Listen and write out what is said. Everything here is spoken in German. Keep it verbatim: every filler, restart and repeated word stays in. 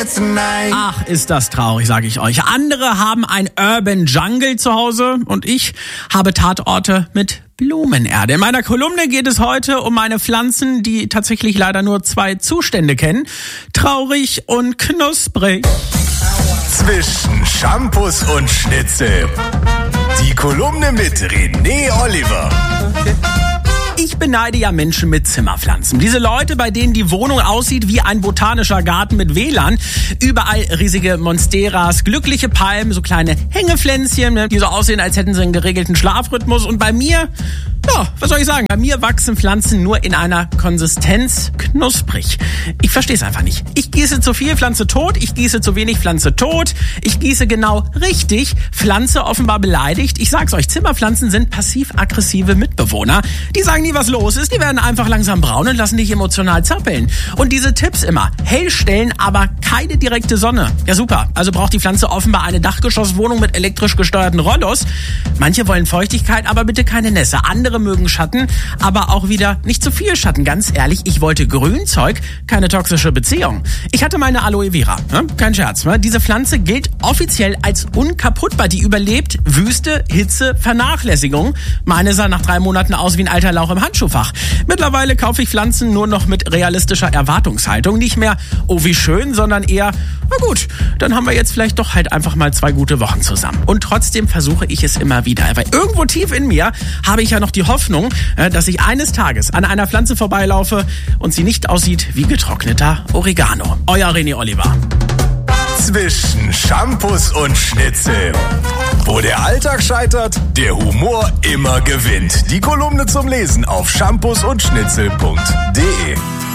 tonight. Ach, ist das traurig, sage ich euch. Andere haben ein Urban Jungle zu Hause und ich habe Tatorte mit Blumenerde. In meiner Kolumne geht es heute um meine Pflanzen, die tatsächlich leider nur zwei Zustände kennen. Traurig und knusprig. Zwischen Shampoos und Schnitzel. Die Kolumne mit René Oliver. Ich beneide ja Menschen mit Zimmerpflanzen. Diese Leute, bei denen die Wohnung aussieht wie ein botanischer Garten mit W L A N. Überall riesige Monsteras, glückliche Palmen, so kleine Hängepflänzchen, die so aussehen, als hätten sie einen geregelten Schlafrhythmus. Und bei mir, ja, was soll ich sagen? Bei mir wachsen Pflanzen nur in einer Konsistenz knusprig. Ich verstehe es einfach nicht. Ich gieße zu viel, Pflanze tot. Ich gieße zu wenig, Pflanze tot. Ich gieße genau richtig, Pflanze offenbar beleidigt. Ich sag's euch, Zimmerpflanzen sind passiv-aggressive Mitbewohner. Die sagen nie, was los ist. Die werden einfach langsam braun und lassen dich emotional zappeln. Und diese Tipps immer, hell stellen, aber keine direkte Sonne. Ja super, also braucht die Pflanze offenbar eine Dachgeschosswohnung mit elektrisch gesteuerten Rollos. Manche wollen Feuchtigkeit, aber bitte keine Nässe. Andere mögen Schatten, aber auch wieder nicht zu viel Schatten. Ganz ehrlich, ich wollte Grünzeug, keine toxische Beziehung. Ich hatte meine Aloe Vera, ne? Kein Scherz. Ne? Diese Pflanze gilt offiziell als unkaputtbar. Die überlebt Wüste, Hitze, Vernachlässigung. Meine sah nach drei Monaten aus wie ein alter Lauch im Handschuhfach. Mittlerweile kaufe ich Pflanzen nur noch mit realistischer Erwartungshaltung. Nicht mehr, oh wie schön, sondern eher, na gut, dann haben wir jetzt vielleicht doch halt einfach mal zwei gute Wochen zusammen. Und trotzdem versuche ich es immer wieder. Weil irgendwo tief in mir habe ich ja noch die Hoffnung, dass ich eines Tages an einer Pflanze vorbeilaufe und sie nicht aussieht wie getrockneter Oregano. Euer René Oliver. Zwischen Shampoos und Schnitzel. Wo der Alltag scheitert, der Humor immer gewinnt. Die Kolumne zum Lesen auf shampoosundschnitzel punkt de.